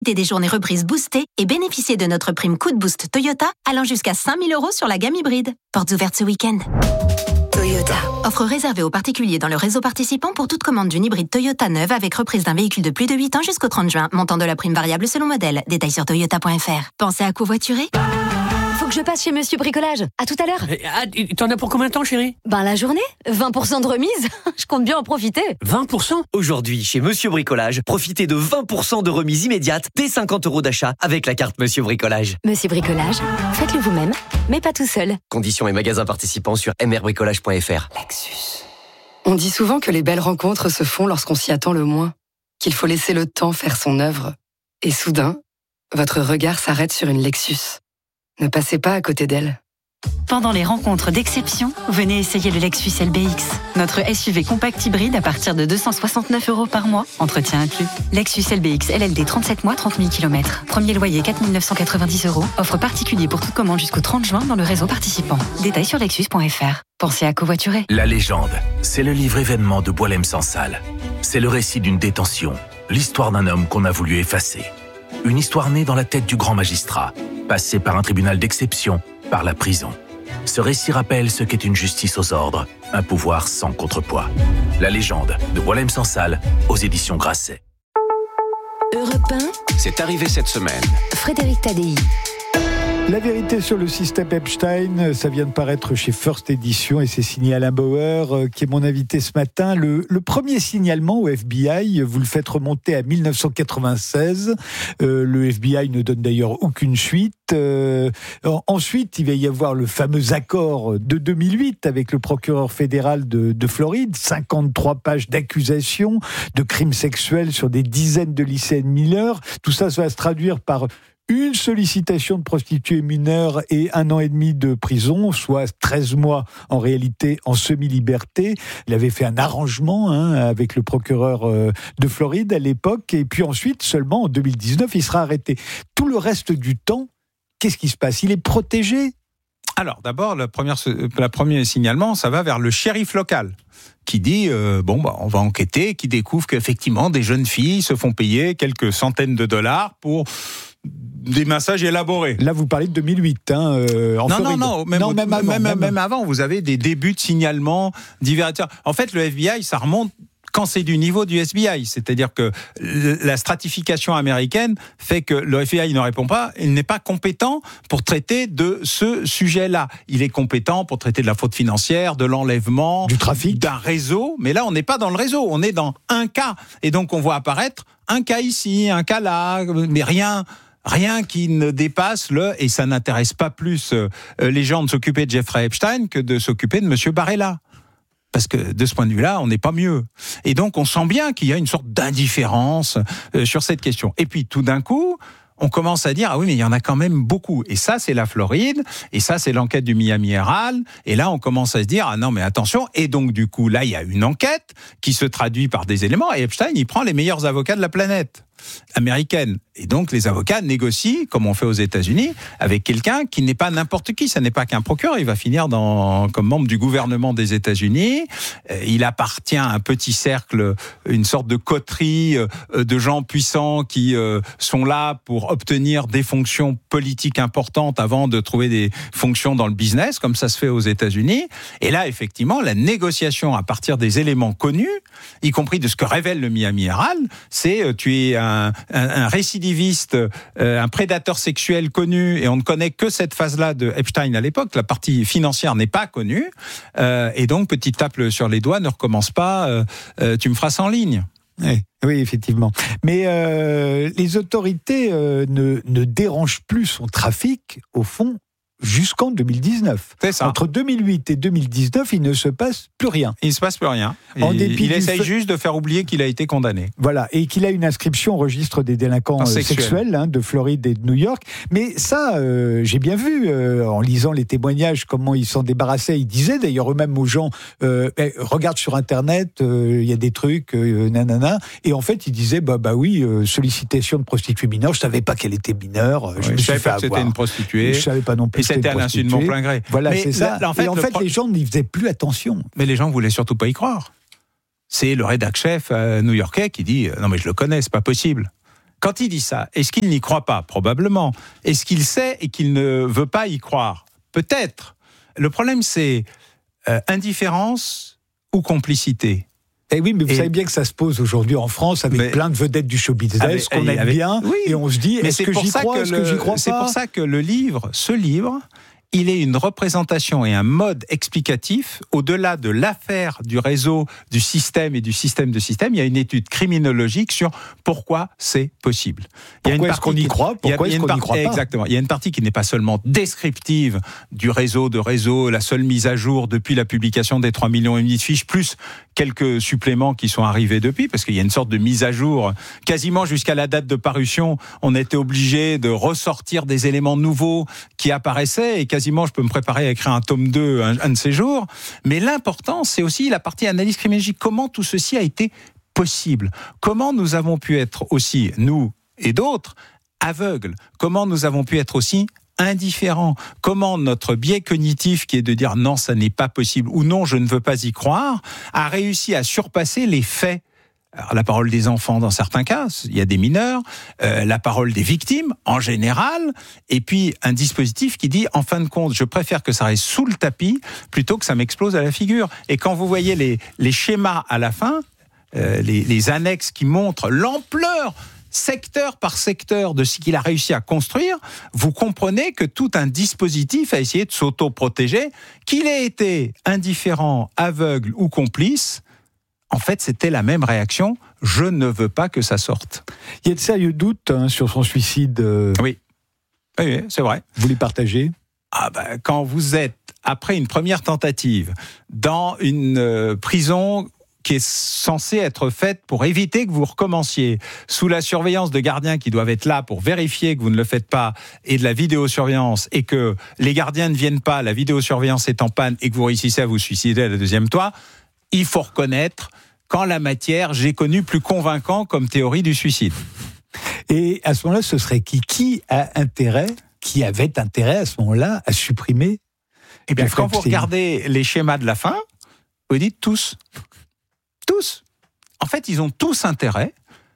Profitez des journées reprises boostées et bénéficiez de notre prime Coup de Boost Toyota allant jusqu'à 5 000 € sur la gamme hybride. Portes ouvertes ce week-end. Toyota. Offre réservée aux particuliers dans le réseau participant pour toute commande d'une hybride Toyota neuve avec reprise d'un véhicule de plus de 8 ans jusqu'au 30 juin. Montant de la prime variable selon modèle. Détails sur toyota.fr. Pensez à covoiturer ? Faut que je passe chez Monsieur Bricolage. À tout à l'heure. T'en as pour combien de temps, chérie ? La journée. 20% de remise. Je compte bien en profiter. 20% ? Aujourd'hui, chez Monsieur Bricolage, profitez de 20% de remise immédiate dès 50 € d'achat avec la carte Monsieur Bricolage. Monsieur Bricolage, faites-le vous-même, mais pas tout seul. Conditions et magasins participants sur mrbricolage.fr. Lexus. On dit souvent que les belles rencontres se font lorsqu'on s'y attend le moins, qu'il faut laisser le temps faire son œuvre. Et soudain, votre regard s'arrête sur une Lexus. Ne passez pas à côté d'elle. Pendant les rencontres d'exception, venez essayer le Lexus LBX. Notre SUV compact hybride à partir de 269 € par mois, entretien inclus. Lexus LBX LLD 37 mois, 30 000 km. Premier loyer 4 990 €. Offre particulier pour toute commande jusqu'au 30 juin dans le réseau participant. Détails sur lexus.fr. Pensez à covoiturer. La légende, c'est le livre événement de Boualem Sansal. C'est le récit d'une détention, l'histoire d'un homme qu'on a voulu effacer. Une histoire née dans la tête du grand magistrat, passé par un tribunal d'exception, par la prison. Ce récit rappelle ce qu'est une justice aux ordres, un pouvoir sans contrepoids. La légende de Boualem Sansal aux éditions Grasset. Europe 1, C'est arrivé cette semaine. Frédéric Tadei. La vérité sur le système Epstein, ça vient de paraître chez First Edition et c'est signé Alain Bauer qui est mon invité ce matin. Le premier signalement au FBI, vous le faites remonter à 1996. Le FBI ne donne d'ailleurs aucune suite. Ensuite, il va y avoir le fameux accord de 2008 avec le procureur fédéral de Floride, 53 pages d'accusations de crimes sexuels sur des dizaines de lycéennes mineures. Tout ça va se traduire par une sollicitation de prostituées mineures et 1 an et demi de prison, soit 13 mois en réalité en semi-liberté. Il avait fait un arrangement avec le procureur de Floride à l'époque, et puis ensuite, seulement en 2019, il sera arrêté. Tout le reste du temps, qu'est-ce qui se passe ? Il est protégé ? Alors, d'abord, le premier signalement, ça va vers le shérif local, qui dit, on va enquêter, qui découvre qu'effectivement, des jeunes filles se font payer quelques centaines de dollars pour des massages élaborés. Là, vous parlez de 2008, en Floride. Non, même avant, vous avez des débuts de signalement divers. En fait, le FBI, ça remonte quand c'est du niveau du FBI, c'est-à-dire que la stratification américaine fait que le FBI ne répond pas, il n'est pas compétent pour traiter de ce sujet-là. Il est compétent pour traiter de la fraude financière, de l'enlèvement, du trafic, d'un réseau, mais là on n'est pas dans le réseau, on est dans un cas. Et donc on voit apparaître un cas ici, un cas là, mais rien qui ne dépasse et ça n'intéresse pas plus les gens de s'occuper de Jeffrey Epstein que de s'occuper de Monsieur Barella. Parce que de ce point de vue-là, on n'est pas mieux. Et donc, on sent bien qu'il y a une sorte d'indifférence sur cette question. Et puis, tout d'un coup, on commence à dire, ah oui, mais il y en a quand même beaucoup. Et ça, c'est la Floride, et ça, c'est l'enquête du Miami Herald. Et là, on commence à se dire, ah non, mais attention. Et donc, du coup, là, il y a une enquête qui se traduit par des éléments. Et Epstein, il prend les meilleurs avocats de la planète américaine. Et donc, les avocats négocient, comme on fait aux États-Unis, avec quelqu'un qui n'est pas n'importe qui. Ça n'est pas qu'un procureur. Il va finir comme membre du gouvernement des États-Unis. Il appartient à un petit cercle, une sorte de coterie de gens puissants qui sont là pour obtenir des fonctions politiques importantes avant de trouver des fonctions dans le business, comme ça se fait aux États-Unis. Et là, effectivement, la négociation à partir des éléments connus, y compris de ce que révèle le Miami Herald, c'est tu es un récidiviste, un prédateur sexuel connu, et on ne connaît que cette phase-là de Epstein à l'époque. La partie financière n'est pas connue, et donc petite tape sur les doigts, ne recommence pas, tu me feras ça en ligne. Oui, effectivement. Mais les autorités ne dérangent plus son trafic, au fond, jusqu'en 2019. C'est ça. Entre 2008 et 2019, il ne se passe plus rien. Il ne se passe plus rien. Il essaye juste de faire oublier qu'il a été condamné. Voilà, et qu'il a une inscription au registre des délinquants sexuels de Floride et de New York. Mais ça, j'ai bien vu, en lisant les témoignages, comment ils s'en débarrassaient. Ils disaient d'ailleurs eux-mêmes aux gens, regarde sur Internet, il y a des trucs, nanana. Et en fait, ils disaient, bah oui, sollicitation de prostituée mineure, je ne savais pas qu'elle était mineure. Je ne savais pas que c'était une prostituée. Je ne savais pas non plus. C'était à l'insu de mon plein gré. Voilà, mais c'est ça. Là, en fait, les gens n'y faisaient plus attention. Mais les gens ne voulaient surtout pas y croire. C'est le rédac-chef new-yorkais qui dit « Non mais je le connais, c'est pas possible ». Quand il dit ça, est-ce qu'il n'y croit pas? Probablement. Est-ce qu'il sait et qu'il ne veut pas y croire? Peut-être. Le problème, c'est indifférence ou complicité. Eh oui, mais vous savez bien que ça se pose aujourd'hui en France avec plein de vedettes du show business qu'on aime bien, et on se dit, est-ce que j'y crois, est-ce que j'y crois pas? C'est pour ça que ce livre, il est une représentation et un mode explicatif au-delà de l'affaire du réseau, du système et du système de système. Il y a une étude criminologique sur pourquoi c'est possible. Pourquoi est-ce qu'on y croit? Pourquoi est-ce qu'on n'y croit pas? Exactement. Il y a une partie qui n'est pas seulement descriptive du réseau, la seule mise à jour depuis la publication des 3,5 millions de fiches, plus quelques suppléments qui sont arrivés depuis, parce qu'il y a une sorte de mise à jour. Quasiment jusqu'à la date de parution, on était obligé de ressortir des éléments nouveaux qui apparaissaient, et quasiment je peux me préparer à écrire un tome 2 un de ces jours. Mais l'important, c'est aussi la partie analyse criminologique. Comment tout ceci a été possible? Comment nous avons pu être aussi, nous et d'autres, aveugles? Comment nous avons pu être aussi indifférent? Comment notre biais cognitif, qui est de dire non, ça n'est pas possible, ou non, je ne veux pas y croire, a réussi à surpasser les faits? Alors, la parole des enfants dans certains cas, il y a des mineurs, la parole des victimes en général, et puis un dispositif qui dit, en fin de compte, je préfère que ça reste sous le tapis plutôt que ça m'explose à la figure. Et quand vous voyez les schémas à la fin, les annexes qui montrent l'ampleur secteur par secteur de ce qu'il a réussi à construire, vous comprenez que tout un dispositif a essayé de s'auto-protéger, qu'il ait été indifférent, aveugle ou complice. En fait, c'était la même réaction. Je ne veux pas que ça sorte. Il y a de sérieux doutes sur son suicide. Oui, c'est vrai. Vous les partagez? Quand vous êtes, après une première tentative, dans une prison qui est censée être faite pour éviter que vous recommenciez, sous la surveillance de gardiens qui doivent être là pour vérifier que vous ne le faites pas, et de la vidéosurveillance, et que les gardiens ne viennent pas, la vidéosurveillance est en panne, et que vous réussissez à vous suicider à la deuxième toit, il faut reconnaître qu'en la matière, j'ai connu plus convaincant comme théorie du suicide. Et à ce moment-là, ce serait qui avait intérêt à ce moment-là à supprimer? Eh bien, quand vous regardez les schémas de la fin, vous dites tous. Tous. En fait, ils ont tous intérêt,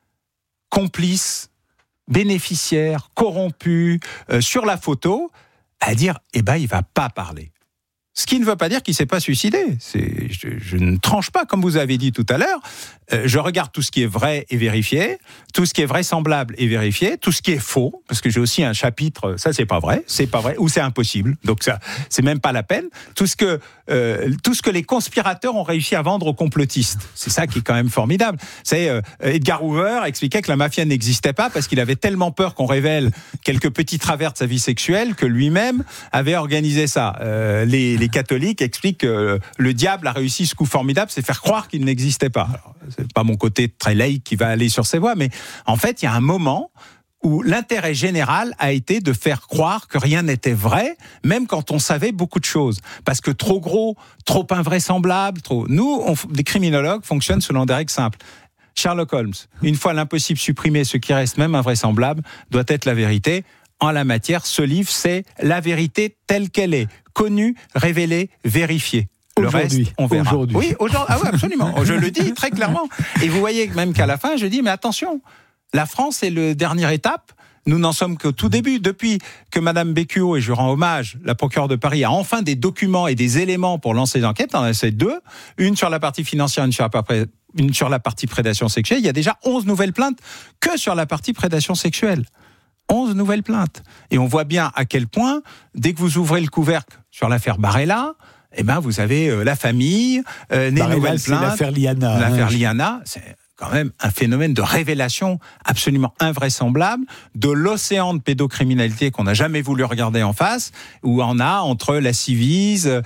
complices, bénéficiaires, corrompus, sur la photo, à dire, il va pas parler. Ce qui ne veut pas dire qu'il ne s'est pas suicidé. Je ne tranche pas, comme vous avez dit tout à l'heure. Je regarde tout ce qui est vrai et vérifié, tout ce qui est vraisemblable et vérifié, tout ce qui est faux, parce que j'ai aussi un chapitre, ça c'est pas vrai, ou c'est impossible, donc ça c'est même pas la peine. Tout ce que les conspirateurs ont réussi à vendre aux complotistes, c'est ça qui est quand même formidable. Edgar Hoover expliquait que la mafia n'existait pas parce qu'il avait tellement peur qu'on révèle quelques petits travers de sa vie sexuelle que lui-même avait organisé ça. Les catholiques expliquent que le diable a réussi ce coup formidable, c'est faire croire qu'il n'existait pas. Alors, c'est pas mon côté très laïque qui va aller sur ces voies, mais en fait, il y a un moment où l'intérêt général a été de faire croire que rien n'était vrai, même quand on savait beaucoup de choses. Parce que trop gros, trop invraisemblable, Nous, les criminologues, fonctionnent selon des règles simples. Sherlock Holmes, une fois l'impossible supprimé, ce qui reste même invraisemblable doit être la vérité. En la matière, ce livre, c'est la vérité telle qu'elle est, connue, révélée, vérifiée. Le reste, on verra. Aujourd'hui. Oui, aujourd'hui. Ah oui, absolument. Je le dis très clairement. Et vous voyez même qu'à la fin, je dis, mais attention, la France est le dernière étape. Nous n'en sommes qu'au tout début. Depuis que Madame Bécuot, et je rends hommage, la procureure de Paris, a enfin des documents et des éléments pour lancer des enquêtes, on en a fait 2, une sur la partie financière, une sur la partie prédation sexuelle. Il y a déjà 11 nouvelles plaintes que sur la partie prédation sexuelle. 11 nouvelles plaintes. Et on voit bien à quel point, dès que vous ouvrez le couvercle sur l'affaire Barella, vous avez la famille, les nouvelles plaintes. C'est l'affaire Liana. L'affaire Liana, c'est quand même un phénomène de révélation absolument invraisemblable de l'océan de pédocriminalité qu'on n'a jamais voulu regarder en face, où on a entre la Civise,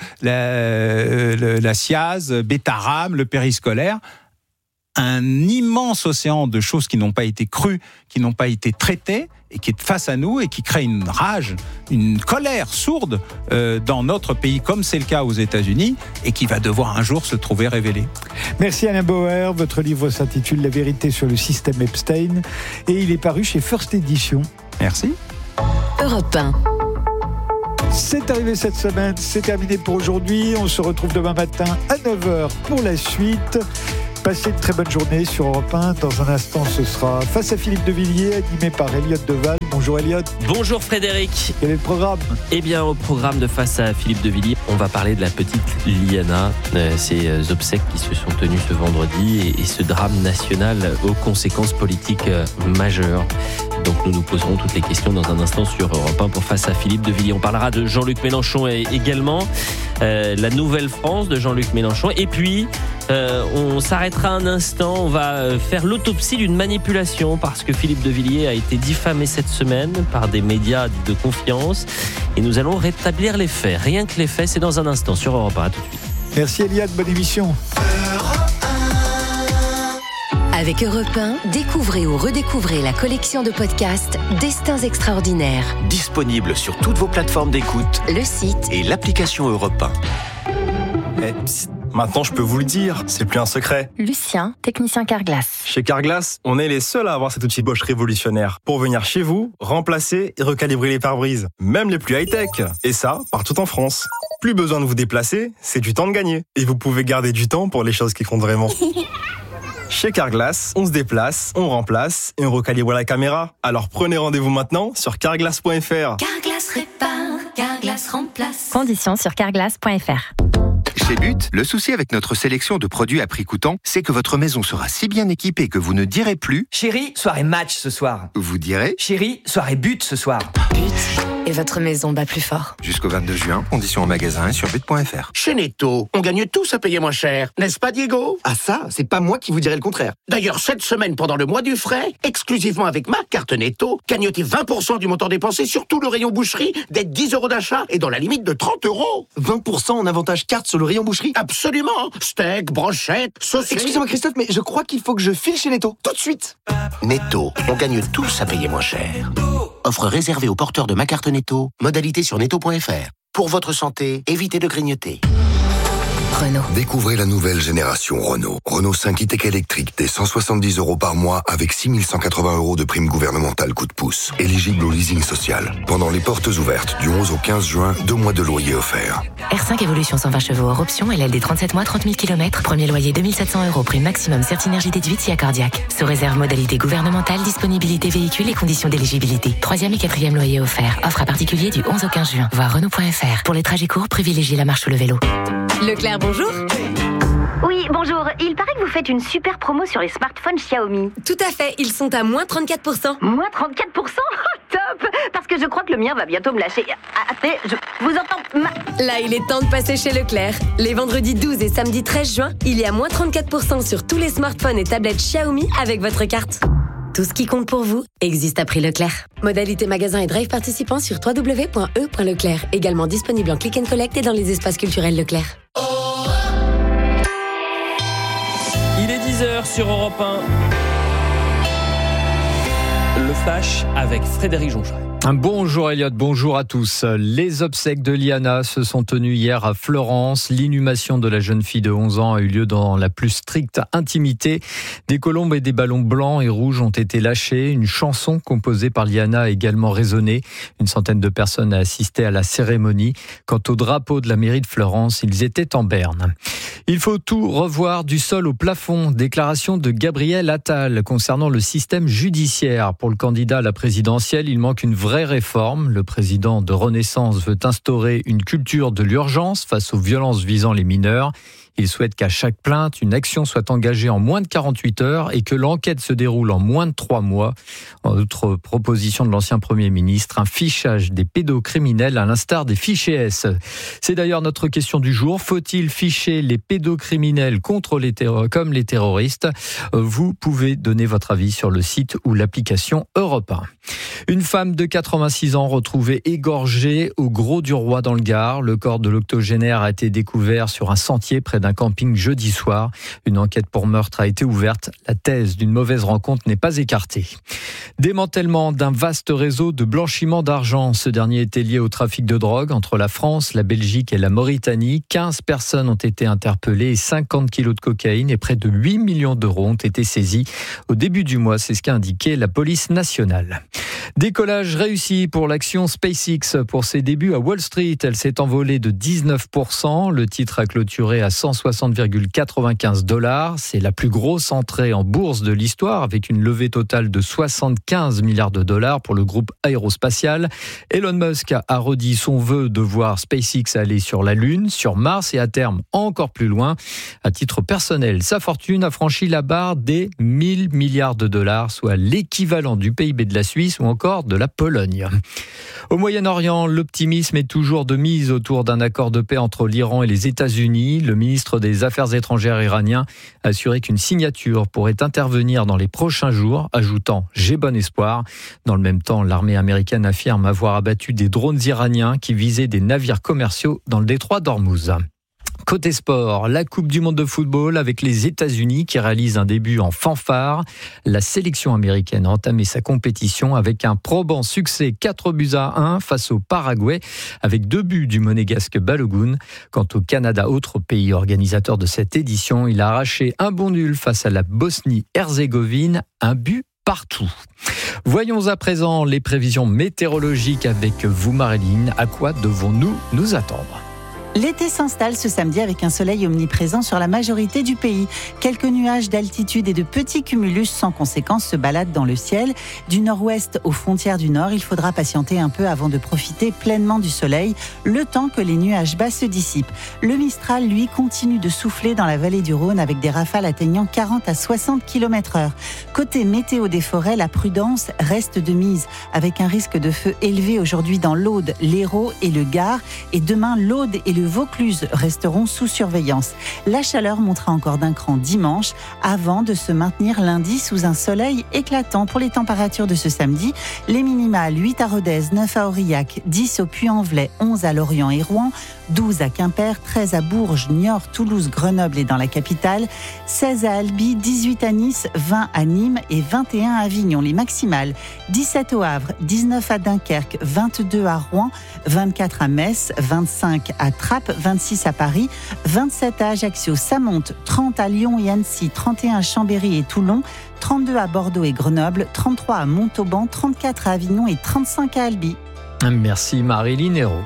la SIAZ, Bétaram, le périscolaire, un immense océan de choses qui n'ont pas été crues, qui n'ont pas été traitées, et qui est face à nous et qui crée une rage, une colère sourde dans notre pays, comme c'est le cas aux États-Unis, et qui va devoir un jour se trouver révélé. Merci Alain Bauer. Votre livre s'intitule La vérité sur le système Epstein et il est paru chez First Edition. Merci. Europe 1. C'est arrivé cette semaine, c'est terminé pour aujourd'hui. On se retrouve demain matin à 9h pour la suite. Passez une très bonne journée sur Europe 1. Dans un instant, ce sera Face à Philippe de Villiers, animé par Elliot Deval. Bonjour Elliot. Bonjour Frédéric. Quel est le programme ? Eh bien, au programme de Face à Philippe de Villiers, on va parler de la petite Liana, ces obsèques qui se sont tenues ce vendredi et ce drame national aux conséquences politiques majeures. Donc nous nous poserons toutes les questions dans un instant sur Europe 1 pour Face à Philippe de Villiers. On parlera de Jean-Luc Mélenchon et également la Nouvelle France de Jean-Luc Mélenchon. Et puis, on s'arrêtera un instant, on va faire l'autopsie d'une manipulation parce que Philippe de Villiers a été diffamé cette semaine par des médias dits de confiance et nous allons rétablir les faits. Rien que les faits, c'est dans un instant sur Europe 1. À tout de suite. Merci Elliot, bonne émission. Avec Europe 1, découvrez ou redécouvrez la collection de podcasts Destins extraordinaires. Disponible sur toutes vos plateformes d'écoute, le site et l'application Europe 1. Psst, maintenant je peux vous le dire, c'est plus un secret. Lucien, technicien Carglass. Chez Carglass, on est les seuls à avoir cet outil Bosch révolutionnaire pour venir chez vous, remplacer et recalibrer les pare-brises, même les plus high-tech. Et ça, partout en France. Plus besoin de vous déplacer, c'est du temps de gagner. Et vous pouvez garder du temps pour les choses qui comptent vraiment. Chez Carglass, on se déplace, on remplace et on recalibre la caméra. Alors prenez rendez-vous maintenant sur carglass.fr. Carglass répare, Carglass remplace. Conditions sur carglass.fr. Chez But, le souci avec notre sélection de produits à prix coûtant, c'est que votre maison sera si bien équipée que vous ne direz plus « Chérie, soirée match ce soir ». Vous direz « Chérie, soirée but ce soir ». But, et votre maison bat plus fort. Jusqu'au 22 juin, conditions en magasin et sur but.fr. Chez Netto, on gagne tous à payer moins cher, n'est-ce pas Diego ? Ah ça, c'est pas moi qui vous dirais le contraire. D'ailleurs, cette semaine, pendant le mois du frais, exclusivement avec ma carte Netto, gagnotez 20% du montant dépensé sur tout le rayon boucherie, dès 10 € d'achat et dans la limite de 30 €. 20% en avantage carte sur le rayon boucherie ? Absolument. Steak, brochette, saucisse... Excusez-moi Christophe, mais je crois qu'il faut que je file chez Netto, tout de suite. Netto, on gagne tous à payer moins cher. Offre réservée aux porteurs de ma carte Netto, modalité sur netto.fr. Pour votre santé, évitez de grignoter. Renault. Découvrez la nouvelle génération Renault. Renault 5 e-Tech électrique dès 170 € par mois avec 6 180 € de prime gouvernementale coup de pouce. Éligible au leasing social. Pendant les portes ouvertes du 11 au 15 juin, 2 mois de loyer offerts. R5 Evolution 120 chevaux hors option, LLD 37 mois, 30 000 km. Premier loyer 2700 €, prime maximum Certinergie déduite si accordiaque. Sous réserve modalité gouvernementale, disponibilité véhicule et conditions d'éligibilité. 3e et 4e loyer offert. Offre à particulier du 11 au 15 juin. Voir Renault.fr. Pour les trajets courts, privilégiez la marche ou le vélo. Leclerc, bonjour. Oui, bonjour. Il paraît que vous faites une super promo sur les smartphones Xiaomi. Tout à fait, ils sont à moins 34%. Moins 34%? Oh, top! Parce que je crois que le mien va bientôt me lâcher. Attendez, je vous entends... Là, il est temps de passer chez Leclerc. Les vendredis 12 et samedi 13 juin, il y a moins 34% sur tous les smartphones et tablettes Xiaomi avec votre carte. Tout ce qui compte pour vous existe à prix Leclerc. Modalité magasin et drive participants sur www.e.leclerc. Également disponible en click and collect et dans les espaces culturels Leclerc. Il est 10h sur Europe 1. Le Flash avec Frédéric Joncheret. Bonjour Elliot, bonjour à tous. Les obsèques de Liana se sont tenues hier à Florence. L'inhumation de la jeune fille de 11 ans a eu lieu dans la plus stricte intimité. Des colombes et des ballons blancs et rouges ont été lâchés. Une chanson composée par Liana a également résonné. Une centaine de personnes a assisté à la cérémonie. Quant au drapeau de la mairie de Florence, ils étaient en berne. Il faut tout revoir du sol au plafond. Déclaration de Gabriel Attal concernant le système judiciaire. Pour le candidat à la présidentielle, il manque une vraie réforme. Le président de Renaissance veut instaurer une culture de l'urgence face aux violences visant les mineurs. Il souhaite qu'à chaque plainte, une action soit engagée en moins de 48 heures et que l'enquête se déroule en moins de 3 mois. Autre proposition de l'ancien Premier ministre, un fichage des pédocriminels à l'instar des fichiers S. C'est d'ailleurs notre question du jour. Faut-il ficher les pédocriminels comme les terroristes ? Vous pouvez donner votre avis sur le site ou l'application Europe 1. Une femme de 86 ans retrouvée égorgée au Gros du Roi dans le Gard. Le corps de l'octogénaire a été découvert sur un sentier près d'un camping jeudi soir. Une enquête pour meurtre a été ouverte. La thèse d'une mauvaise rencontre n'est pas écartée. Démantèlement d'un vaste réseau de blanchiment d'argent. Ce dernier était lié au trafic de drogue entre la France, la Belgique et la Mauritanie. 15 personnes ont été interpellées et 50 kilos de cocaïne et près de 8 millions d'euros ont été saisis. Au début du mois, c'est ce qu'a indiqué la police nationale. Décollage réussi pour l'action SpaceX. Pour ses débuts à Wall Street, elle s'est envolée de 19%. Le titre a clôturé à 160,95 $. C'est la plus grosse entrée en bourse de l'histoire, avec une levée totale de 75 milliards de dollars pour le groupe aérospatial. Elon Musk a redit son vœu de voir SpaceX aller sur la Lune, sur Mars et à terme encore plus loin. À titre personnel, sa fortune a franchi la barre des 1000 milliards de dollars, soit l'équivalent du PIB de la Suisse ou encore de la Pologne. Au Moyen-Orient, l'optimisme est toujours de mise autour d'un accord de paix entre l'Iran et les États-Unis. Le ministre des Affaires étrangères iranien a assuré qu'une signature pourrait intervenir dans les prochains jours, ajoutant « J'ai bon espoir ». Dans le même temps, l'armée américaine affirme avoir abattu des drones iraniens qui visaient des navires commerciaux dans le détroit d'Ormuz. Côté sport, la Coupe du monde de football avec les États-Unis qui réalisent un début en fanfare. La sélection américaine a entamé sa compétition avec un probant succès 4-1 face au Paraguay avec 2 buts du monégasque Balogun. Quant au Canada, autre pays organisateur de cette édition, il a arraché un bon nul face à la Bosnie-Herzégovine, un but partout. Voyons à présent les prévisions météorologiques avec vous, Marilyn. À quoi devons-nous nous attendre ? L'été s'installe ce samedi avec un soleil omniprésent sur la majorité du pays. Quelques nuages d'altitude et de petits cumulus sans conséquence se baladent dans le ciel. Du nord-ouest aux frontières du nord, il faudra patienter un peu avant de profiter pleinement du soleil, le temps que les nuages bas se dissipent. Le Mistral, lui, continue de souffler dans la vallée du Rhône avec des rafales atteignant 40 à 60 km/h. Côté météo des forêts, la prudence reste de mise, avec un risque de feu élevé aujourd'hui dans l'Aude, l'Hérault et le Gard. Et demain, l'Aude et le Vaucluse resteront sous surveillance. La chaleur montera encore d'un cran dimanche avant de se maintenir lundi sous un soleil éclatant. Pour les températures de ce samedi, les minimales 8 à Rodez, 9 à Aurillac, 10 au Puy-en-Velay, 11 à Lorient et Rouen, 12 à Quimper, 13 à Bourges, Niort, Toulouse, Grenoble et dans la capitale, 16 à Albi, 18 à Nice, 20 à Nîmes et 21 à Avignon. Les maximales 17 au Havre, 19 à Dunkerque, 22 à Rouen, 24 à Metz, 25 à Trappes, 26 à Paris, 27 à Ajaccio, ça monte, 30 à Lyon et Annecy, 31 à Chambéry et Toulon, 32 à Bordeaux et Grenoble, 33 à Montauban, 34 à Avignon et 35 à Albi. Merci Marilyn Hérault.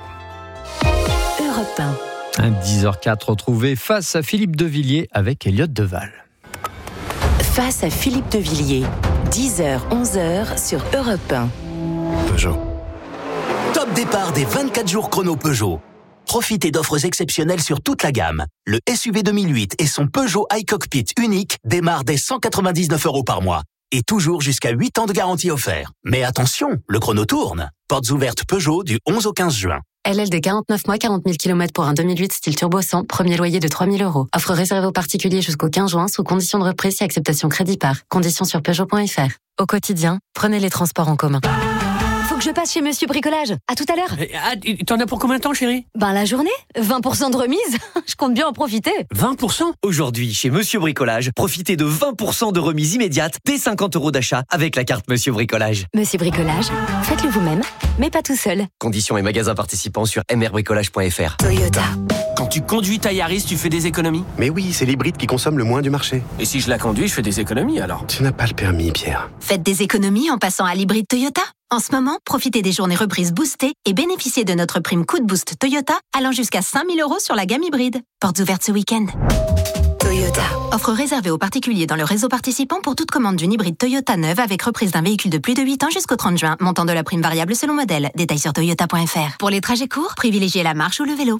Europe 1. 10h04, retrouvez Face à Philippe Devilliers avec Elliott Deval. Face à Philippe Devilliers, 10h, 11h sur Europe 1. Peugeot. Top départ des 24 jours chrono Peugeot. Profitez d'offres exceptionnelles sur toute la gamme. Le SUV 2008 et son Peugeot iCockpit unique démarrent dès 199 € par mois. Et toujours jusqu'à 8 ans de garantie offert. Mais attention, le chrono tourne. Portes ouvertes Peugeot du 11 au 15 juin. LLD 49 mois, 40 000 km pour un 2008 style turbo 100, premier loyer de 3 000 €. Offre réservée aux particuliers jusqu'au 15 juin sous condition de reprise si acceptation crédit par. Conditions sur Peugeot.fr. Au quotidien, prenez les transports en commun. Faut que je passe chez Monsieur Bricolage. À tout à l'heure. T'en as pour combien de temps, chérie ? La journée. 20% de remise. Je compte bien en profiter. 20% ? Aujourd'hui, chez Monsieur Bricolage, profitez de 20% de remise immédiate dès 50 € d'achat avec la carte Monsieur Bricolage. Monsieur Bricolage, faites-le vous-même, mais pas tout seul. Conditions et magasins participants sur mrbricolage.fr. Toyota. Quand tu conduis ta Yaris, tu fais des économies ? Mais oui, c'est l'hybride qui consomme le moins du marché. Et si je la conduis, je fais des économies alors ? Tu n'as pas le permis, Pierre. Faites des économies en passant à l'hybride Toyota. En ce moment, profitez des journées reprises boostées et bénéficiez de notre prime coup de boost Toyota allant jusqu'à 5 000 € sur la gamme hybride. Portes ouvertes ce week-end. Toyota. Offre réservée aux particuliers dans le réseau participant pour toute commande d'une hybride Toyota neuve avec reprise d'un véhicule de plus de 8 ans jusqu'au 30 juin. Montant de la prime variable selon modèle. Détails sur toyota.fr. Pour les trajets courts, privilégiez la marche ou le vélo.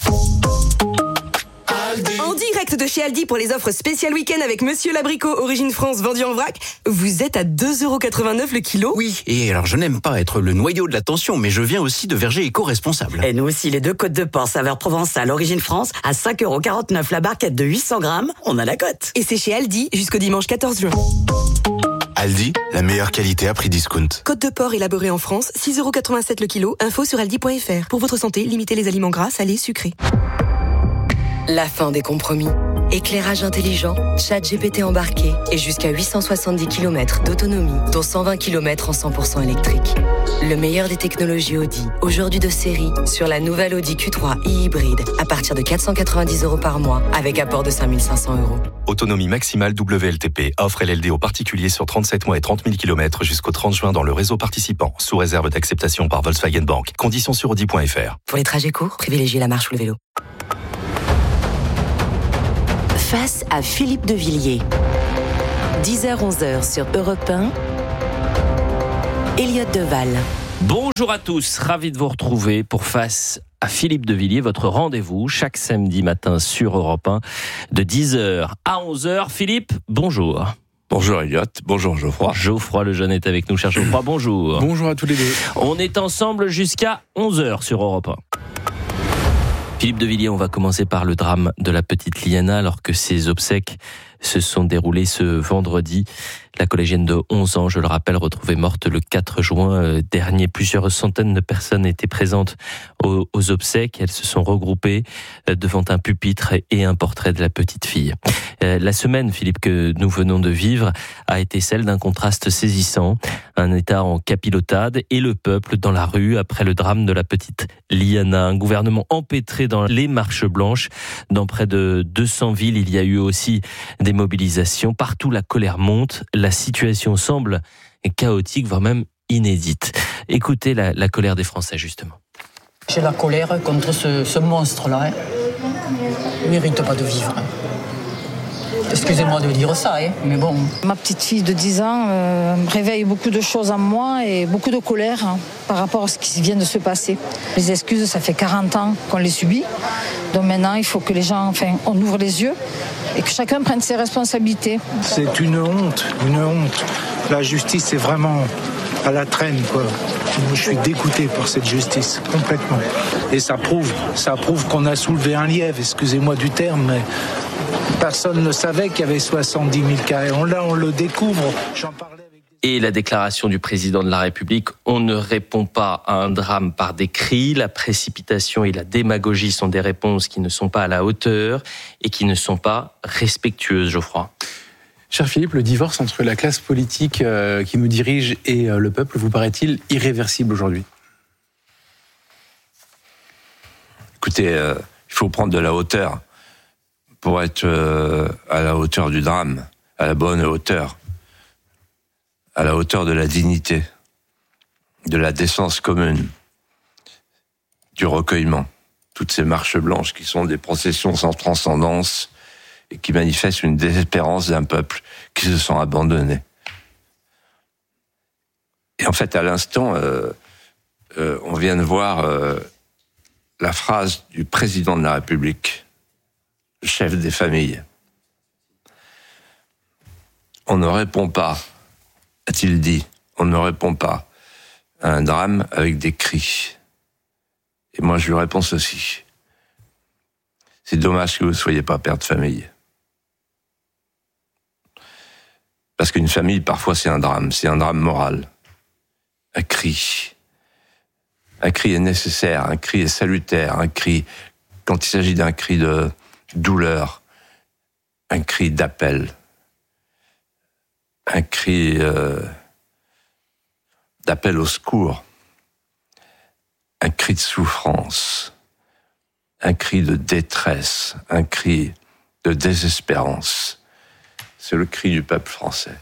En direct de chez Aldi pour les offres spéciales week-end avec Monsieur Labricot, origine France, vendu en vrac. Vous êtes à 2,89 € le kilo. Oui, et alors je n'aime pas être le noyau de l'attention, mais je viens aussi de Verger éco-responsable. Et nous aussi, les 2 côtes de porc saveur provençale, origine France, à 5,49 € la barquette de 800 grammes, on a la cote. Et c'est chez Aldi jusqu'au dimanche 14 juin. Aldi, la meilleure qualité à prix discount. Côte de porc élaborée en France, 6,87 € le kilo. Info sur aldi.fr. Pour votre santé, limitez les aliments gras, salés, sucrés. La fin des compromis Éclairage intelligent, chat GPT embarqué et jusqu'à 870 km d'autonomie, dont 120 km en 100% électrique. Le meilleur des technologies Audi, aujourd'hui de série, sur la nouvelle Audi Q3 e-hybride, à partir de 490 € par mois, avec apport de 5 500 €. Autonomie maximale WLTP. Offre LLD aux particuliers sur 37 mois et 30 000 km jusqu'au 30 juin dans le réseau participant, sous réserve d'acceptation par Volkswagen Bank. Conditions sur Audi.fr. Pour les trajets courts, privilégiez la marche ou le vélo. Face à Philippe de Villiers. 10h-11h sur Europe 1. Elliott Deval. Bonjour à tous, ravi de vous retrouver pour Face à Philippe de Villiers, votre rendez-vous chaque samedi matin sur Europe 1 de 10h à 11h. Philippe, bonjour. Bonjour Elliott, bonjour Geoffroy. Geoffroy le jeune est avec nous, cher Geoffroy, bonjour. Bonjour à tous les deux. On est ensemble jusqu'à 11h sur Europe 1. Philippe de Villiers, on va commencer par le drame de la petite Liana alors que ses obsèques se sont déroulées ce vendredi. La collégienne de 11 ans, je le rappelle, retrouvée morte le 4 juin dernier. Plusieurs centaines de personnes étaient présentes aux obsèques. Elles se sont regroupées devant un pupitre et un portrait de la petite fille. La semaine, Philippe, que nous venons de vivre a été celle d'un contraste saisissant. Un État en capilotade et le peuple dans la rue après le drame de la petite Liana. Un gouvernement empêtré dans les marches blanches. Dans près de 200 villes, il y a eu aussi des mobilisations. Partout, la colère monte. La situation semble chaotique, voire même inédite. Écoutez la colère des Français, justement. J'ai la colère contre ce monstre-là. Il ne mérite pas de vivre. Excusez-moi de dire ça, mais bon. Ma petite fille de 10 ans réveille beaucoup de choses en moi et beaucoup de colère par rapport à ce qui vient de se passer. Les excuses, ça fait 40 ans qu'on les subit. Donc maintenant, il faut que les gens, on ouvre les yeux et que chacun prenne ses responsabilités. C'est une honte. La justice est vraiment à la traîne, quoi. Je suis dégoûté par cette justice, complètement. Et ça prouve qu'on a soulevé un lièvre, excusez-moi du terme, mais personne ne savait qu'il y avait 70 000 cas. On le découvre. Et la déclaration du président de la République, on ne répond pas à un drame par des cris. La précipitation et la démagogie sont des réponses qui ne sont pas à la hauteur et qui ne sont pas respectueuses, Geoffroy. Cher Philippe, le divorce entre la classe politique qui nous dirige et le peuple vous paraît-il irréversible aujourd'hui ? Écoutez, il faut prendre de la hauteur pour être à la hauteur du drame, à la bonne hauteur, à la hauteur de la dignité, de la décence commune, du recueillement. Toutes ces marches blanches qui sont des processions sans transcendance et qui manifestent une désespérance d'un peuple qui se sent abandonné. Et en fait, à l'instant, on vient de voir la phrase du président de la République, le chef des familles. On ne répond pas, a-t-il dit, on ne répond pas à un drame avec des cris. Et moi, je lui réponds ceci. C'est dommage que vous ne soyez pas père de famille. Parce qu'une famille, parfois, c'est un drame moral. Un cri. Un cri est nécessaire, un cri est salutaire, un cri, quand il s'agit d'un cri de douleur, un cri d'appel, un cri d'appel au secours, un cri de souffrance, un cri de détresse, un cri de désespérance. C'est le cri du peuple français.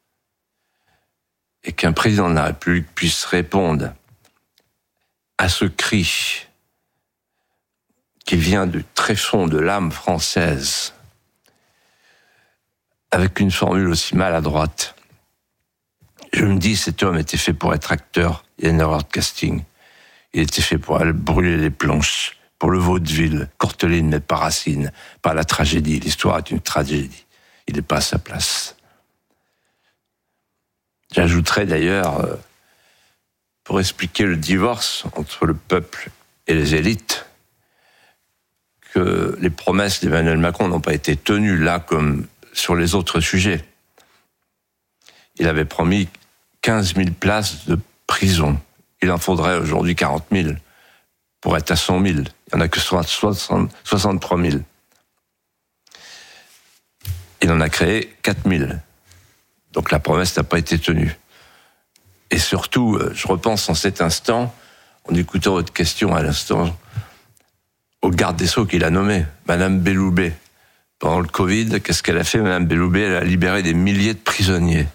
Et qu'un président de la République puisse répondre à ce cri qui vient du tréfonds de l'âme française, avec une formule aussi maladroite. Je me dis, cet homme était fait pour être acteur, il y a une erreur de casting. Il était fait pour aller brûler les planches, pour le vaudeville, Courteline, mais pas Racine, pas la tragédie. L'histoire est une tragédie. Il n'est pas à sa place. J'ajouterais d'ailleurs, pour expliquer le divorce entre le peuple et les élites, que les promesses d'Emmanuel Macron n'ont pas été tenues là comme sur les autres sujets. Il avait promis 15 000 places de prison. Il en faudrait aujourd'hui 40 000 pour être à 100 000. Il n'y en a que 63 000. Il en a créé 4000. Donc la promesse n'a pas été tenue. Et surtout, je repense en cet instant, en écoutant votre question à l'instant, au garde des Sceaux qu'il a nommé, Madame Belloubet. Pendant le Covid, qu'est-ce qu'elle a fait, Madame Belloubet? Elle a libéré des milliers de prisonniers.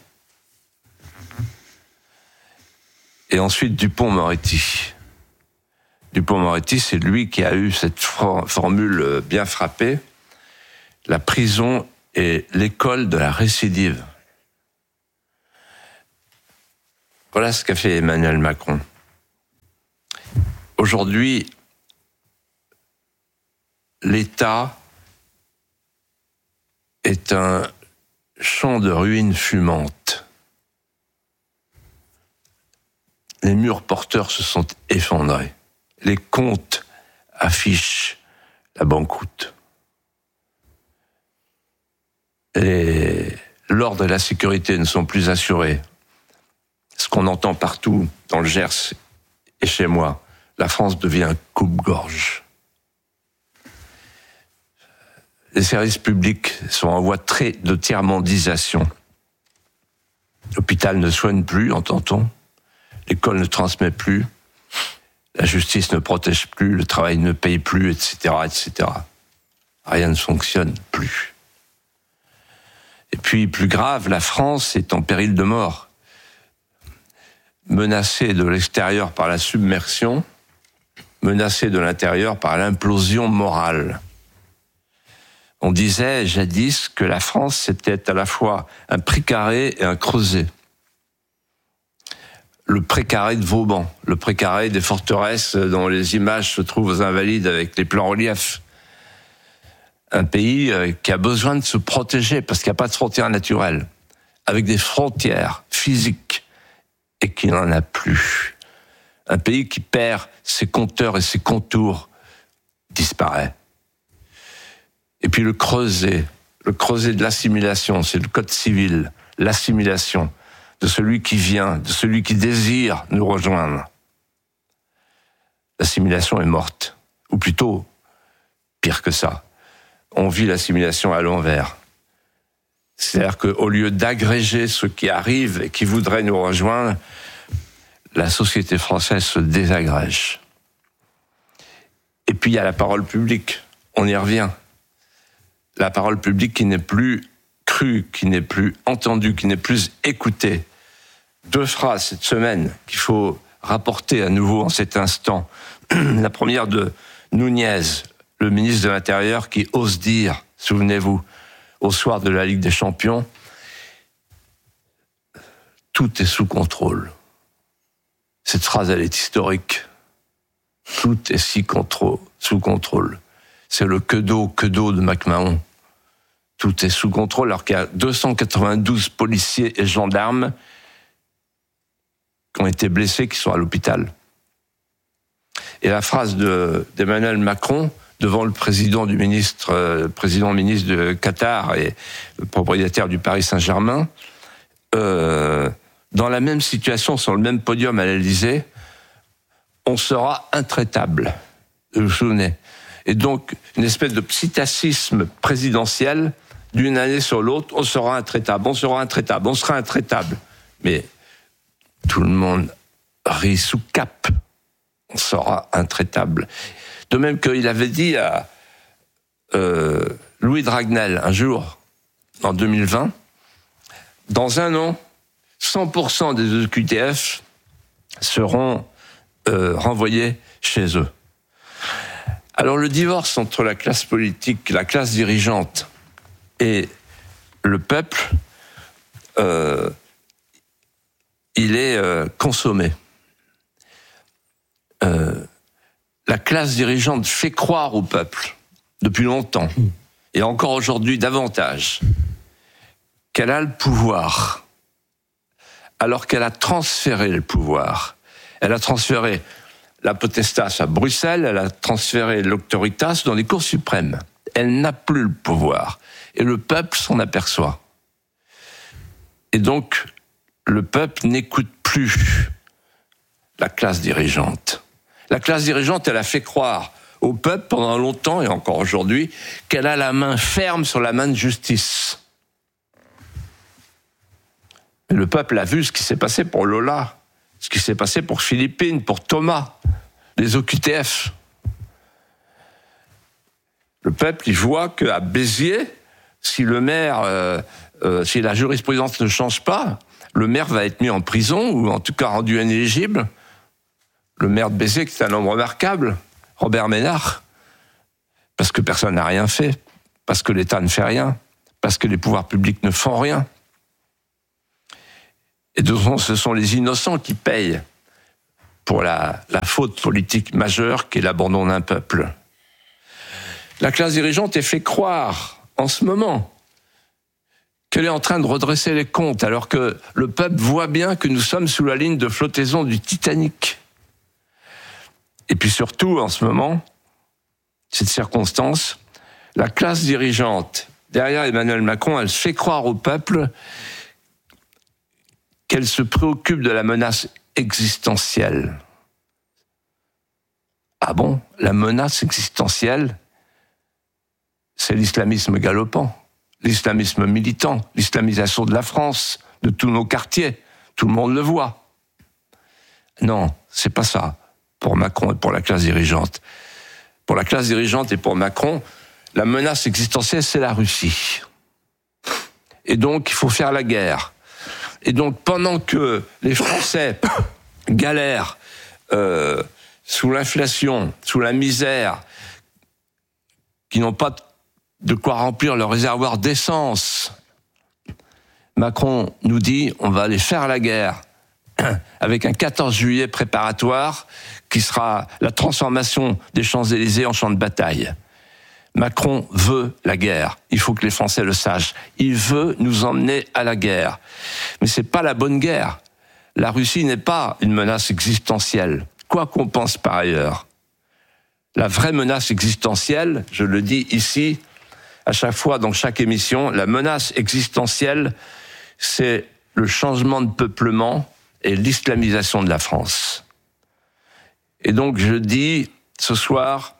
Et ensuite, Dupond-Moretti. Dupond-Moretti, c'est lui qui a eu cette formule bien frappée. La prison est l'école de la récidive. Voilà ce qu'a fait Emmanuel Macron. Aujourd'hui, l'État est un champ de ruines fumantes. Les murs porteurs se sont effondrés. Les comptes affichent la banqueroute. L'ordre et la sécurité ne sont plus assurés. Ce qu'on entend partout, dans le Gers et chez moi, la France devient coupe-gorge. Les services publics sont en voie de tiers-mondisation. L'hôpital ne soigne plus, entend-on. L'école ne transmet plus. La justice ne protège plus. Le travail ne paye plus, etc., etc. Rien ne fonctionne plus. Et puis, plus grave, la France est en péril de mort. Menacée de l'extérieur par la submersion, menacée de l'intérieur par l'implosion morale. On disait jadis que la France, c'était à la fois un précaré et un creuset. Le précaré de Vauban, le précaré des forteresses dont les images se trouvent aux Invalides avec les plans reliefs. Un pays qui a besoin de se protéger parce qu'il n'y a pas de frontières naturelles, avec des frontières physiques, et qui n'en a plus. Un pays qui perd ses compteurs et ses contours disparaît. Et puis le creuset de l'assimilation, c'est le code civil, l'assimilation de celui qui vient, de celui qui désire nous rejoindre. L'assimilation est morte, ou plutôt, pire que ça, on vit l'assimilation à l'envers. C'est-à-dire qu'au lieu d'agréger ceux qui arrivent et qui voudraient nous rejoindre, la société française se désagrège. Et puis il y a la parole publique, on y revient. La parole publique qui n'est plus crue, qui n'est plus entendue, qui n'est plus écoutée. 2 phrases cette semaine qu'il faut rapporter à nouveau en cet instant. La première de Nunez, le ministre de l'Intérieur, qui ose dire, souvenez-vous, au soir de la Ligue des Champions, tout est sous contrôle. Cette phrase, elle est historique. Tout est sous contrôle. C'est le que d'eau de McMahon. Tout est sous contrôle, alors qu'il y a 292 policiers et gendarmes qui ont été blessés, qui sont à l'hôpital. Et la phrase d'Emmanuel Macron, devant le président ministre de Qatar et le propriétaire du Paris Saint-Germain, dans la même situation, sur le même podium à l'Élysée, on sera intraitable. Vous vous souvenez? Et donc, une espèce de psittacisme présidentiel, d'une année sur l'autre, on sera intraitable, on sera intraitable. Mais tout le monde rit sous cap. On sera intraitable. De même qu'il avait dit à Louis Dragnel, un jour, en 2020, dans un an, 100% des OQTF seront renvoyés chez eux. Alors le divorce entre la classe politique, la classe dirigeante et le peuple, il est consommé. La classe dirigeante fait croire au peuple, depuis longtemps, et encore aujourd'hui davantage, qu'elle a le pouvoir, alors qu'elle a transféré le pouvoir. Elle a transféré la potestas à Bruxelles, elle a transféré l'auctoritas dans les cours suprêmes. Elle n'a plus le pouvoir. Et le peuple s'en aperçoit. Et donc, le peuple n'écoute plus la classe dirigeante. La classe dirigeante, elle a fait croire au peuple pendant longtemps, et encore aujourd'hui, qu'elle a la main ferme sur la main de justice. Mais le peuple a vu ce qui s'est passé pour Lola, ce qui s'est passé pour Philippine, pour Thomas, les OQTF. Le peuple, il voit qu'à Béziers, si le maire, si la jurisprudence ne change pas, le maire va être mis en prison, ou en tout cas rendu inéligible. Le maire de Béziers, qui est un homme remarquable, Robert Ménard, parce que personne n'a rien fait, parce que l'État ne fait rien, parce que les pouvoirs publics ne font rien. Et ce sont les innocents qui payent pour la faute politique majeure qui est l'abandon d'un peuple. La classe dirigeante est fait croire, en ce moment, qu'elle est en train de redresser les comptes, alors que le peuple voit bien que nous sommes sous la ligne de flottaison du Titanic. Et puis surtout, en ce moment, cette circonstance, la classe dirigeante, derrière Emmanuel Macron, elle fait croire au peuple qu'elle se préoccupe de la menace existentielle. Ah bon ? La menace existentielle, c'est l'islamisme galopant, l'islamisme militant, l'islamisation de la France, de tous nos quartiers. Tout le monde le voit. Non, c'est pas ça pour Macron et pour la classe dirigeante. Pour la classe dirigeante et pour Macron, la menace existentielle, c'est la Russie. Et donc, il faut faire la guerre. Et donc, pendant que les Français galèrent sous l'inflation, sous la misère, qui n'ont pas de quoi remplir leur réservoir d'essence, Macron nous dit on va aller faire la guerre avec un 14 juillet préparatoire qui sera la transformation des Champs-Élysées en champ de bataille. Macron veut la guerre. Il faut que les Français le sachent. Il veut nous emmener à la guerre. Mais c'est pas la bonne guerre. La Russie n'est pas une menace existentielle, quoi qu'on pense par ailleurs. La vraie menace existentielle, je le dis ici, à chaque fois dans chaque émission, la menace existentielle, c'est le changement de peuplement et l'islamisation de la France. Et donc je dis, ce soir,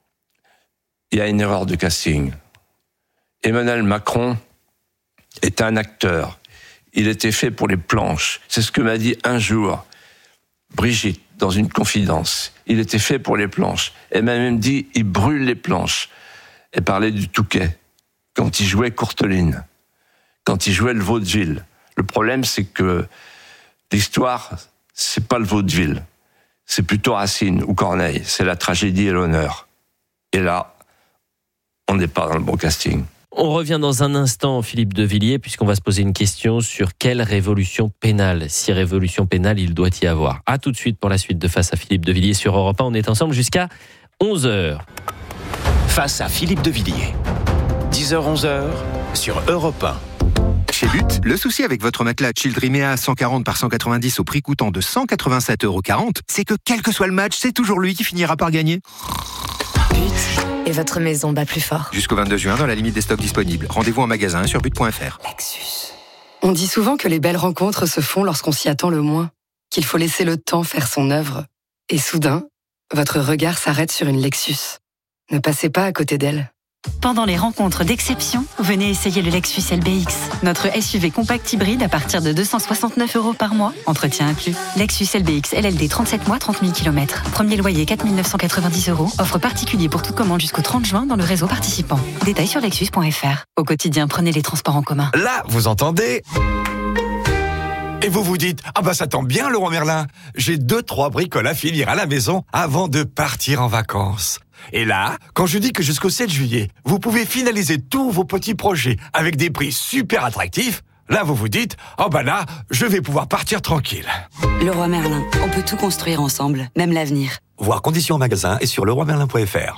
il y a une erreur de casting. Emmanuel Macron est un acteur. Il était fait pour les planches. C'est ce que m'a dit un jour Brigitte dans une confidence. Il était fait pour les planches. Elle m'a même dit, il brûle les planches. Elle parlait du Touquet, quand il jouait Courteline, quand il jouait le vaudeville. Le problème, c'est que l'histoire, c'est pas le vaudeville. C'est plutôt Racine ou Corneille. C'est la tragédie et l'honneur. Et là, on n'est pas dans le bon casting. On revient dans un instant, Philippe de Villiers, puisqu'on va se poser une question sur quelle révolution pénale, si révolution pénale il doit y avoir. À tout de suite pour la suite de Face à Philippe de Villiers sur Europe 1. On est ensemble jusqu'à 11h. Face à Philippe de Villiers. 10h-11h sur Europe 1. Chez But, le souci avec votre matelas Childrimea 140 par 190 au prix coûtant de 187,40 €, c'est que quel que soit le match, c'est toujours lui qui finira par gagner. But, et votre maison bat plus fort. Jusqu'au 22 juin, dans la limite des stocks disponibles. Rendez-vous en magasin sur but.fr. Lexus. On dit souvent que les belles rencontres se font lorsqu'on s'y attend le moins, qu'il faut laisser le temps faire son œuvre. Et soudain, votre regard s'arrête sur une Lexus. Ne passez pas à côté d'elle. Pendant les rencontres d'exception, venez essayer le Lexus LBX. Notre SUV compact hybride à partir de 269 € par mois, entretien inclus. Lexus LBX LLD 37 mois, 30 000 km. Premier loyer 4 990 €. Offre particulier pour toute commande jusqu'au 30 juin dans le réseau participant. Détails sur lexus.fr. Au quotidien, prenez les transports en commun. Là, vous entendez ? Et vous vous dites, ah bah ça tombe bien Leroy Merlin, j'ai 2-3 bricoles à finir à la maison avant de partir en vacances. Et là, quand je dis que jusqu'au 7 juillet, vous pouvez finaliser tous vos petits projets avec des prix super attractifs, là vous vous dites, oh bah là, je vais pouvoir partir tranquille. Leroy Merlin, on peut tout construire ensemble, même l'avenir. Voir conditions en magasin et sur leroymerlin.fr.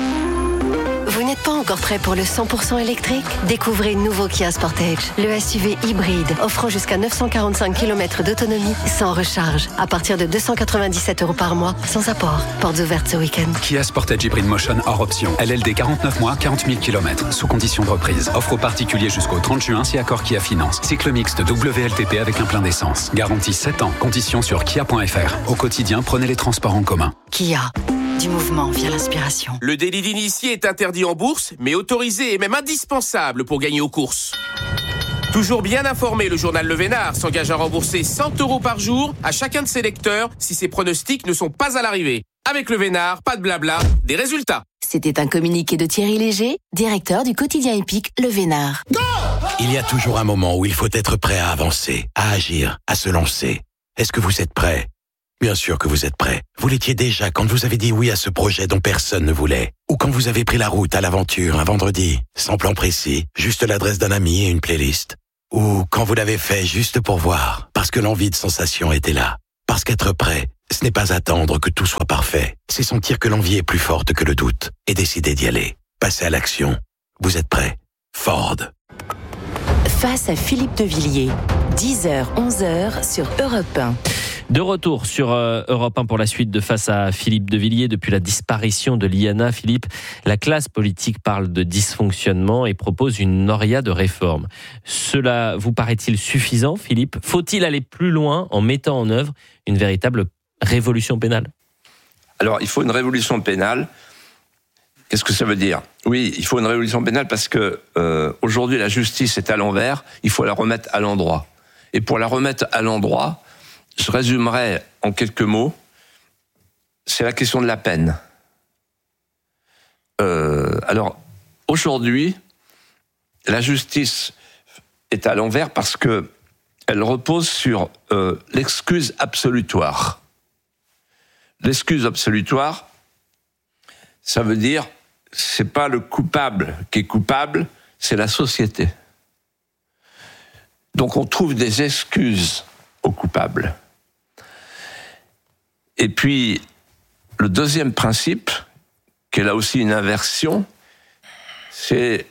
Vous n'êtes pas encore prêt pour le 100% électrique ? Découvrez le nouveau Kia Sportage, le SUV hybride offrant jusqu'à 945 km d'autonomie sans recharge, à partir de 297 € par mois, sans apport. Portes ouvertes ce week-end. Kia Sportage Hybrid Motion hors option. LLD 49 mois, 40 000 km, sous condition de reprise. Offre aux particuliers jusqu'au 30 juin si accord Kia Finance. Cycle mixte WLTP avec un plein d'essence. Garantie 7 ans. Conditions sur kia.fr. Au quotidien, prenez les transports en commun. Kia. Du mouvement via l'inspiration. Le délit d'initié est interdit en bourse, mais autorisé et même indispensable pour gagner aux courses. Toujours bien informé, le journal Le Vénard s'engage à rembourser 100 € par jour à chacun de ses lecteurs si ses pronostics ne sont pas à l'arrivée. Avec Le Vénard, pas de blabla, des résultats. C'était un communiqué de Thierry Léger, directeur du quotidien épique Le Vénard. Il y a toujours un moment où il faut être prêt à avancer, à agir, à se lancer. Est-ce que vous êtes prêt ? Bien sûr que vous êtes prêt. Vous l'étiez déjà quand vous avez dit oui à ce projet dont personne ne voulait. Ou quand vous avez pris la route à l'aventure un vendredi, sans plan précis, juste l'adresse d'un ami et une playlist. Ou quand vous l'avez fait juste pour voir, parce que l'envie de sensation était là. Parce qu'être prêt, ce n'est pas attendre que tout soit parfait. C'est sentir que l'envie est plus forte que le doute et décider d'y aller. Passer à l'action. Vous êtes prêt ? Ford. Face à Philippe de Villiers, 10h, 11h sur Europe 1. De retour sur Europe 1 pour la suite de Face à Philippe de Villiers. Depuis la disparition de Liana, Philippe, la classe politique parle de dysfonctionnement et propose une noria de réforme. Cela vous paraît-il suffisant, Philippe ? Faut-il aller plus loin en mettant en œuvre une véritable révolution pénale ? Alors, il faut une révolution pénale. Qu'est-ce que ça veut dire ? Oui, il faut une révolution pénale parce que aujourd'hui, la justice est à l'envers. Il faut la remettre à l'endroit. Et pour la remettre à l'endroit, je résumerai en quelques mots, c'est la question de la peine. Alors, aujourd'hui, la justice est à l'envers parce que elle repose sur l'excuse absolutoire. L'excuse absolutoire, ça veut dire, c'est pas le coupable qui est coupable, c'est la société. Donc on trouve des excuses aux coupables. Et puis, le deuxième principe, qui est là aussi une inversion, c'est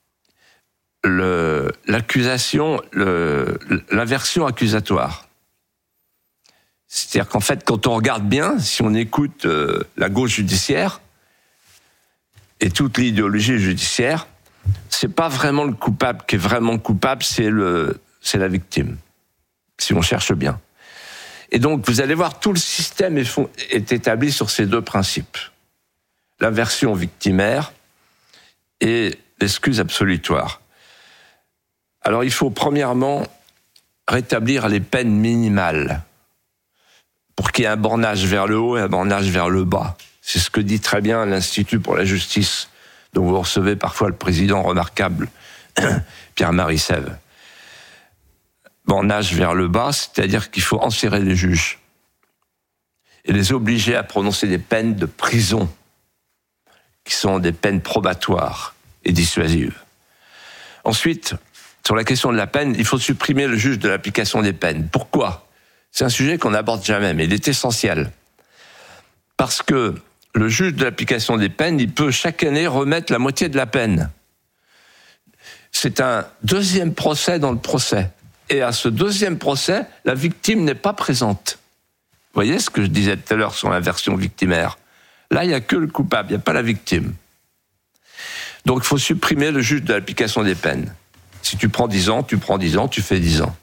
l'inversion accusatoire. C'est-à-dire qu'en fait, quand on regarde bien, si on écoute la gauche judiciaire et toute l'idéologie judiciaire, c'est pas vraiment le coupable qui est vraiment coupable, c'est la victime, si on cherche bien. Et donc, vous allez voir, tout le système est établi sur ces deux principes. L'inversion victimaire et l'excuse absolutoire. Alors, il faut premièrement rétablir les peines minimales pour qu'il y ait un bornage vers le haut et un bornage vers le bas. C'est ce que dit très bien l'Institut pour la justice, dont vous recevez parfois le président remarquable, Pierre-Marie Sèvres. Bornage vers le bas, c'est-à-dire qu'il faut enserrer les juges et les obliger à prononcer des peines de prison qui sont des peines probatoires et dissuasives. Ensuite, sur la question de la peine, il faut supprimer le juge de l'application des peines. Pourquoi ? C'est un sujet qu'on n'aborde jamais, mais il est essentiel. Parce que le juge de l'application des peines, il peut chaque année remettre la moitié de la peine. C'est un deuxième procès dans le procès. Et à ce deuxième procès, la victime n'est pas présente. Vous voyez ce que je disais tout à l'heure sur l'inversion victimaire ? Là, il n'y a que le coupable, il n'y a pas la victime. Donc, il faut supprimer le juge de l'application des peines. Si tu prends 10 ans, tu prends 10 ans, tu fais 10 ans.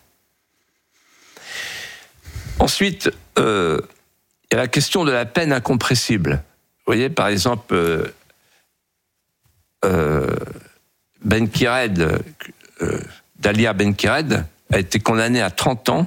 Ensuite, il y a la question de la peine incompressible. Vous voyez, par exemple, Dalia Ben-Kired a été condamné à 30 ans,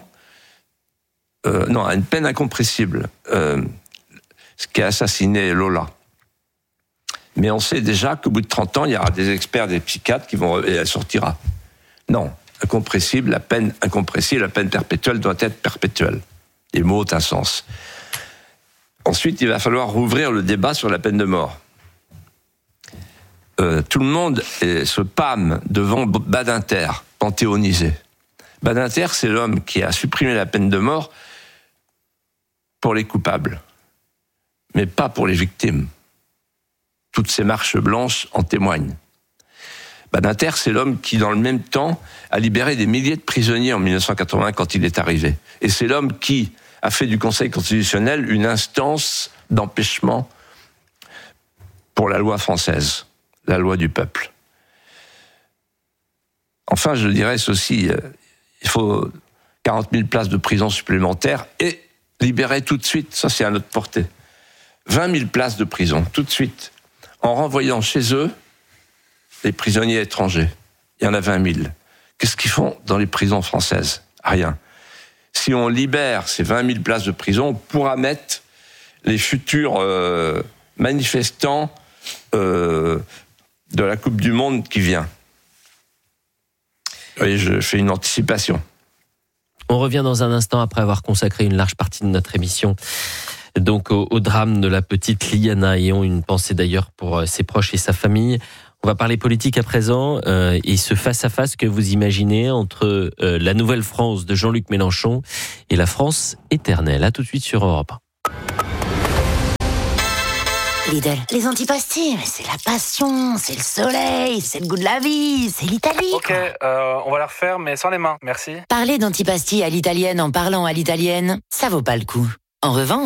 à une peine incompressible, ce qui a assassiné Lola. Mais on sait déjà qu'au bout de 30 ans, il y aura des experts, des psychiatres et elle sortira. Non, incompressible, la peine perpétuelle doit être perpétuelle. Les mots ont un sens. Ensuite, il va falloir rouvrir le débat sur la peine de mort. Tout le monde se pâme devant Badinter, panthéonisé. Badinter, c'est l'homme qui a supprimé la peine de mort pour les coupables, mais pas pour les victimes. Toutes ces marches blanches en témoignent. Badinter, c'est l'homme qui, dans le même temps, a libéré des milliers de prisonniers en 1980 quand il est arrivé. Et c'est l'homme qui a fait du Conseil constitutionnel une instance d'empêchement pour la loi française, la loi du peuple. Enfin, je dirais ceci, il faut 40 000 places de prison supplémentaires et libérer tout de suite, ça c'est à notre portée, 20 000 places de prison, tout de suite, en renvoyant chez eux les prisonniers étrangers. Il y en a 20 000. Qu'est-ce qu'ils font dans les prisons françaises ? Rien. Si on libère ces 20 000 places de prison, on pourra mettre les futurs manifestants de la Coupe du Monde qui vient. Oui, je fais une anticipation. On revient dans un instant après avoir consacré une large partie de notre émission donc au drame de la petite Liana. Ayons une pensée d'ailleurs pour ses proches et sa famille. On va parler politique à présent et ce face-à-face que vous imaginez entre la nouvelle France de Jean-Luc Mélenchon et la France éternelle. À tout de suite sur Europe 1. Lidl, les antipastilles, c'est la passion, c'est le soleil, c'est le goût de la vie, c'est l'Italie. Ok, on va la refaire, mais sans les mains, merci. Parler d'antipastilles à l'italienne en parlant à l'italienne, ça vaut pas le coup. En revanche,